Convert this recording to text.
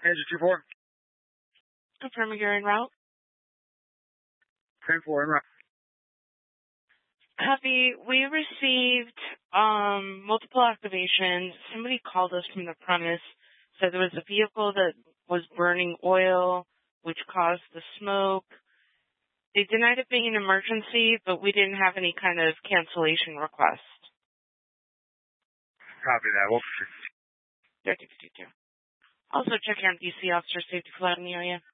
Engine 2-4. Confirming you're en route. 10-4 en route. Copy. We received multiple activations. Somebody called us from the premise, said there was a vehicle that was burning oil, which caused the smoke. They denied it being an emergency, but we didn't have any kind of cancellation request. Copy that. Wolf 3052. Also check your DC officer safety flag in the area.